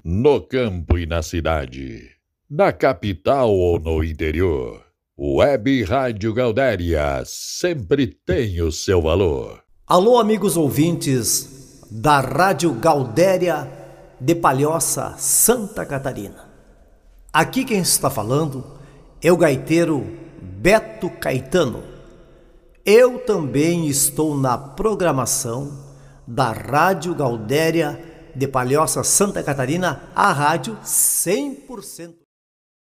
No campo e na cidade, na capital ou no interior, Web Rádio Gaudéria sempre tem o seu valor. Alô, amigos ouvintes da Rádio Gaudéria de Palhoça, Santa Catarina. Aqui quem está falando é o gaiteiro Beto Caetano. Eu também estou na programação da Rádio Gaudéria de Palhoça, Santa Catarina, a rádio 100%